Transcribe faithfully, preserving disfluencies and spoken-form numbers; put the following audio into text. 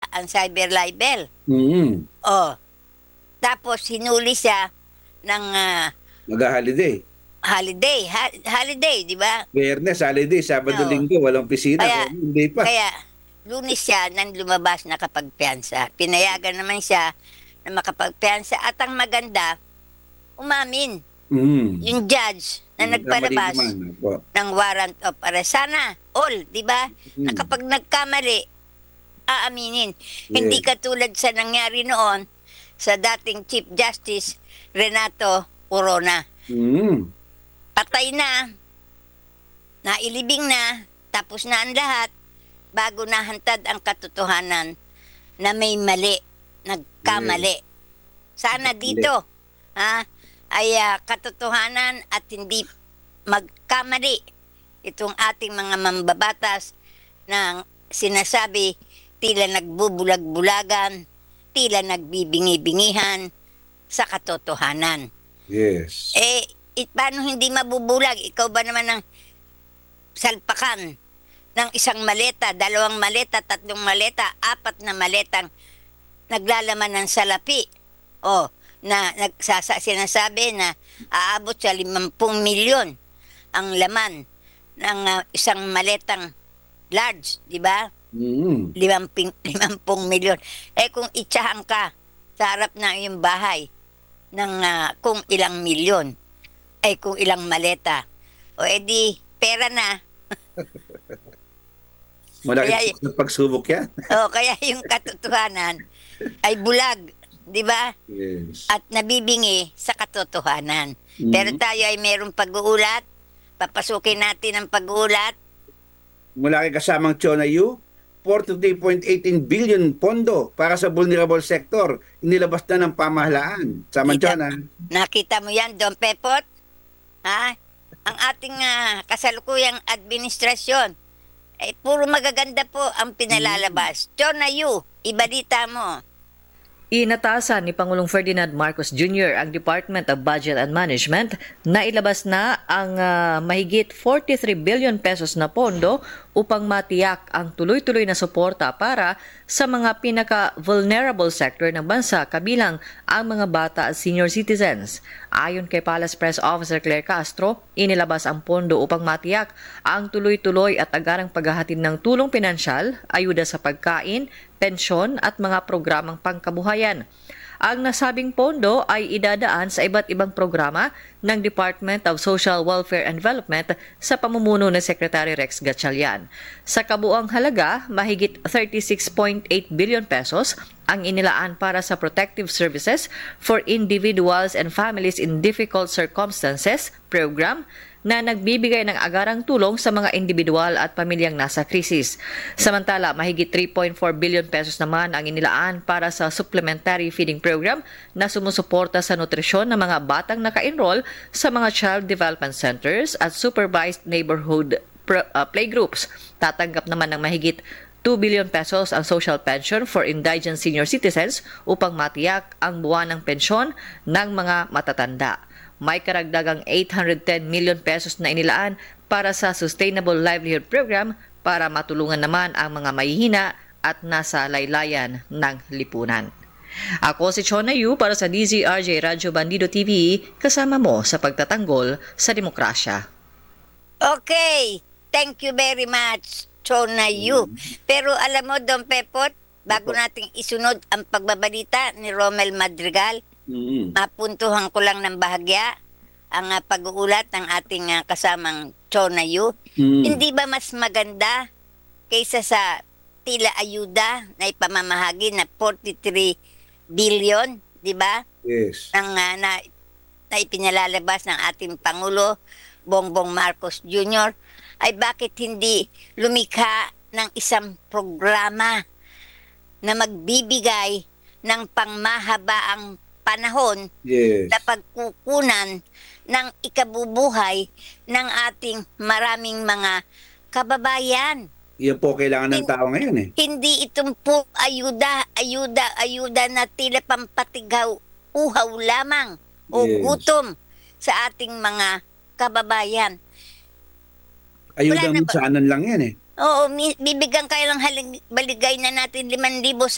ang cyber libel. Mm. Oh, tapos hinuli siya ng ah, Mag-holiday. holiday, ha- holiday, di ba? Biyernes, holiday. Sabado, Oo. linggo, walang opisina. Kaya, Kaya hindi pa. kaya, lunes siya nang lumabas na kapagpiyansa. Pinayagan naman siya na makapagpiyansa. At ang maganda, umamin Mm. yung judge na Nagkamali nagpalabas naman. Opo. ng warrant of arrest. Sana, all, di ba? Na Mm. kapag nagkamali, aaminin. Hindi Yes. katulad sa nangyari noon sa dating Chief Justice Renato Corona. Mm. Patay na, nailibing na, tapos na ang lahat, bago nahantad ang katotohanan na may mali, nagkamali. Sana Nagkamali. dito, ha, ay ah, katotohanan at hindi magkamali itong ating mga mambabatas na sinasabi tila nagbubulag-bulagan, tila nagbibingi-bingihan sa katotohanan. Yes. Eh, it, paano hindi mabubulag? Ikaw ba naman ang salpakan ng isang maleta, dalawang maleta, tatlong maleta, apat na maletang naglalaman ng salapi? O, na nagsasa, sinasabi na aabot sa limampung milyon ang laman ng ah, isang maletang large, di ba? Mm. Limamping, limampung milyon. Eh kung itsahan ka sa harap ng iyong bahay ng ah, kung ilang milyon, ay kung ilang maleta, o edi pera na. Malaki Kaya- na pagsubok yan. O kaya yung katotohanan ay bulag, di ba? Yes. At nabibingi sa katotohanan. Mhm. Pero tayo ay mayroong pag-uulat, papasukin natin ang pag-uulat. Mula kay kasamang Chona Yu, forty-three point one eight billion pondo para sa vulnerable sector. Inilabas na ng pamahalaan. Samang Kita- Chona. Nakita mo yan, Don Pepot? Ha? Ang ating ah, kasalukuyang administrasyon, ay puro magaganda po ang pinalalabas. Chona Yu, ibalita mo. Inatasan ni Pangulong Ferdinand Marcos Junior ang Department of Budget and Management na ilabas na ang ah, mahigit forty-three billion pesos na pondo upang matiyak ang tuloy-tuloy na suporta para sa mga pinaka-vulnerable sector ng bansa kabilang ang mga bata at senior citizens. Ayon kay Palace Press Officer Claire Castro, inilabas ang pondo upang matiyak ang tuloy-tuloy at agarang paghahatid ng tulong pinansyal, ayuda sa pagkain, pensyon at mga programang pangkabuhayan. Ang nasabing pondo ay idadaan sa iba't ibang programa ng Department of Social Welfare and Development sa pamumuno ni Secretary Rex Gatchalian. Sa kabuang halaga, mahigit thirty-six point eight billion pesos ang inilaan para sa protective services for individuals and families in difficult circumstances program na nagbibigay ng agarang tulong sa mga individual at pamilyang nasa krisis. Samantala, mahigit three point four billion pesos naman ang inilaan para sa supplementary feeding program na sumusuporta sa nutrisyon ng mga batang naka-enroll sa mga child development centers at supervised neighborhood pro- uh, playgroups. Tatanggap naman ng mahigit two billion pesos ang social pension for indigent senior citizens upang matiyak ang buwan ng pensyon ng mga matatanda. May karagdagang eight hundred ten million pesos na inilaan para sa Sustainable Livelihood Program para matulungan naman ang mga mahihina at nasa laylayan ng lipunan. Ako si Chona Yu para sa D Z R J Radyo Bandido T V, kasama mo sa pagtatanggol sa demokrasya. Okay, thank you very much, Chona Yu. Pero alam mo, Don Pepot, bago nating isunod ang pagbabalita ni Romel Madrigal, Mm. mapuntuhan ko lang ng bahagya ang ah, pag-uulat ng ating ah, kasamang Chona Yu. Mm. Hindi ba mas maganda kaysa sa tila ayuda na ipamamahagi na forty-three billion, di ba? Yes. Ang ah, na, na ipinalalabas ng ating Pangulo Bongbong Marcos Junior ay bakit hindi lumikha ng isang programa na magbibigay ng pangmahabaang panahon Yes. na pagkukunan ng ikabubuhay ng ating maraming mga kababayan. Yan po kailangan ng tao ngayon eh. Hindi itong po ayuda, ayuda, ayuda na tila pampatigaw, uhaw lamang o Yes. gutom sa ating mga kababayan. Ayuda Wala na mo ba- saanan lang yan eh. Oo, mi- bibigyan kayo ng halig- baligay na natin limang libo